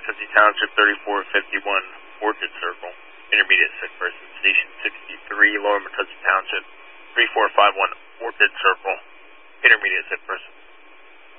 Metuzi Township, 3451 Orchard Circle. Intermediate sick person, Station 63, Lower Metuzi Township, 3451.